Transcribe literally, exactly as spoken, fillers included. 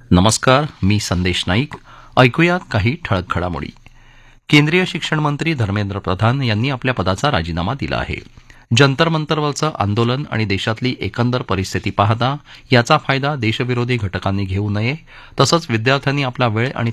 नमस्कार. मी संदेश नाईक. ऐकूया काही ठळक घडामोडी. केंद्रीय शिक्षण मंत्री धर्मेंद्र प्रधान यांनी आपल्या पदाचा राजीनामा दिला आहे. जंतर मंतरवरचं आंदोलन आणि देशातली एकंदर परिस्थिती पाहता याचा फायदा देशविरोधी घटकांनी घेऊ नये, तसंच विद्यार्थ्यांनी आपला वेळ आणि